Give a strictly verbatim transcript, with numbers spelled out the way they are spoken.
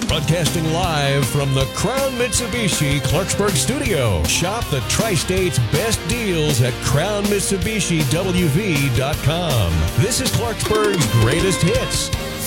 Broadcasting live from the Crown Mitsubishi Clarksburg studio. Shop the Tri-State's best deals at crown mitsubishi w v dot com. This is Clarksburg's greatest hits.